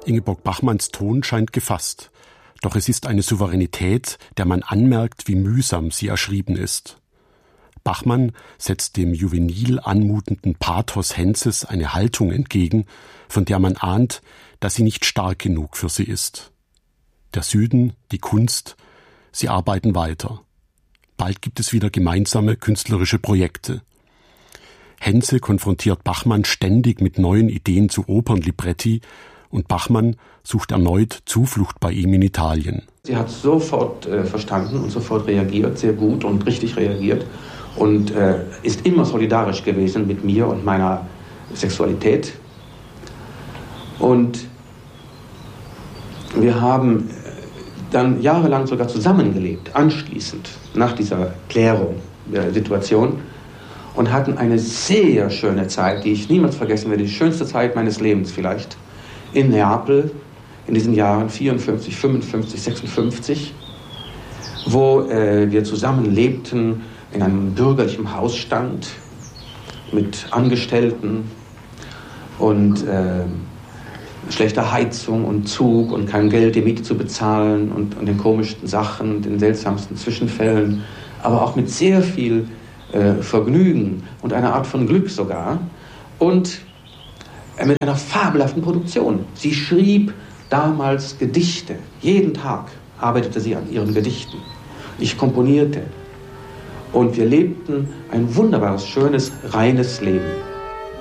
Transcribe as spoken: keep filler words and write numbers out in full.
Ingeborg Bachmanns Ton scheint gefasst. Doch es ist eine Souveränität, der man anmerkt, wie mühsam sie erschrieben ist. Bachmann setzt dem juvenil anmutenden Pathos Henzes eine Haltung entgegen, von der man ahnt, dass sie nicht stark genug für sie ist. Der Süden, die Kunst, sie arbeiten weiter. Bald gibt es wieder gemeinsame künstlerische Projekte. Henze konfrontiert Bachmann ständig mit neuen Ideen zu Opernlibretti und Bachmann sucht erneut Zuflucht bei ihm in Italien. Sie hat sofort äh, verstanden und sofort reagiert, sehr gut und richtig reagiert und äh, ist immer solidarisch gewesen mit mir und meiner Sexualität. Und wir haben dann jahrelang sogar zusammengelebt, anschließend, nach dieser Klärung der Situation, und hatten eine sehr schöne Zeit, die ich niemals vergessen werde, die schönste Zeit meines Lebens vielleicht, in Neapel, in diesen Jahren vierundfünfzig, fünfundfünfzig, sechsundfünfzig, wo äh, wir zusammen lebten, in einem bürgerlichen Hausstand mit Angestellten und äh, schlechter Heizung und Zug und kein Geld, die Miete zu bezahlen und, und den komischsten Sachen, den seltsamsten Zwischenfällen, aber auch mit sehr viel äh, Vergnügen und einer Art von Glück sogar und äh, mit einer fabelhaften Produktion. Sie schrieb damals Gedichte. Jeden Tag arbeitete sie an ihren Gedichten. Ich komponierte und wir lebten ein wunderbares, schönes, reines Leben.